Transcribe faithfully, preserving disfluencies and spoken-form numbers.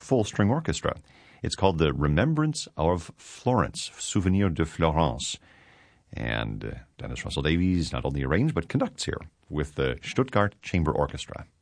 full string orchestra. It's called the Remembrance of Florence, Souvenir de Florence. And uh, Dennis Russell Davies not only arranged but conducts here with the Stuttgart Chamber Orchestra.